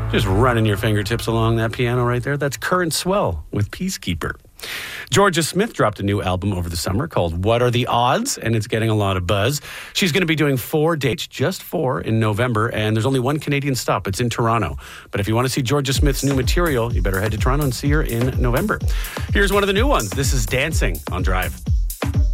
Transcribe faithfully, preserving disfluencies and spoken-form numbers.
Just running your fingertips along that piano right there. That's Current Swell with Peacekeeper. Georgia Smith dropped a new album over the summer called What Are the Odds? And it's getting a lot of buzz. She's going to be doing four dates, just four, in November. And there's only one Canadian stop. It's in Toronto. But if you want to see Georgia Smith's new material, you better head to Toronto and see her in November. Here's one of the new ones. This is Dancing on Drive.